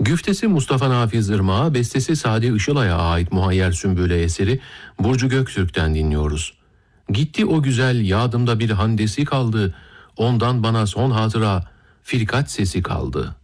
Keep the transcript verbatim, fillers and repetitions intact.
Güftesi Mustafa Nafiz Irmak'a, bestesi Sadi Işılay'a ait Muhayyer Sümbüle eseri Burcu Göktürk'ten dinliyoruz. Gitti o güzel, yadımda bir handesi kaldı, ondan bana son hatıra firkat sesi kaldı.